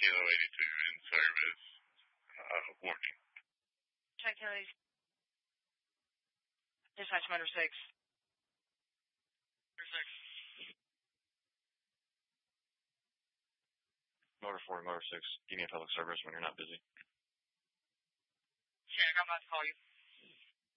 Kilo 82 in service. Warning. Check Kilo 82. Dispatch Motor 6. Motor 6. Motor 4, Motor 6. Give me a public service when you're not busy. Yeah, I'm about to call you.